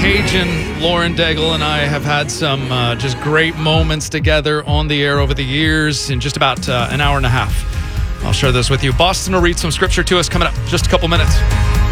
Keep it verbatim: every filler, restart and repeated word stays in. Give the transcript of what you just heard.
Cajun Lauren Daigle and I have had some uh, just great moments together on the air over the years. In just about uh, an hour and a half, I'll share this with you. Boston will read some scripture to us coming up just a couple minutes.